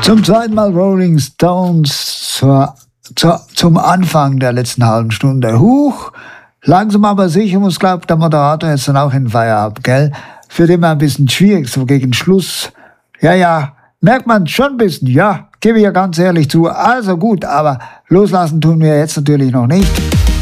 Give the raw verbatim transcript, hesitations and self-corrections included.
Zum zweiten Mal Rolling Stones zur, zur, zum Anfang der letzten halben Stunde. Huch, langsam aber sicher muss, glaubt der Moderator jetzt dann auch in Feierabend, gell? Für den mal ein bisschen schwierig, so gegen Schluss. Ja, ja, merkt man schon ein bisschen, ja, gebe ich ja ganz ehrlich zu. Also gut, aber loslassen tun wir jetzt natürlich noch nicht.